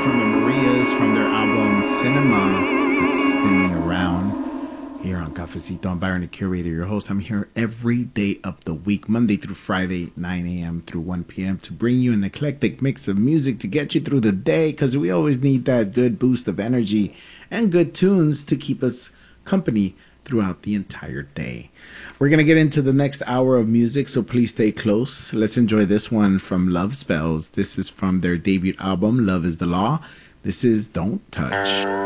from the Marias from their album Cinema. It's Spin Me Around. Here on Cafecito, I'm Byron, the curator, your host. I'm here every day of the week, Monday through Friday, 9 a.m. through 1 p.m. to bring you an eclectic mix of music to get you through the day, because we always need that good boost of energy and good tunes to keep us company throughout the entire day. We're going to get into the next hour of music, so please stay close. Let's enjoy this one from Love Spells. This is from their debut album, Love is the Law. This is Don't Touch.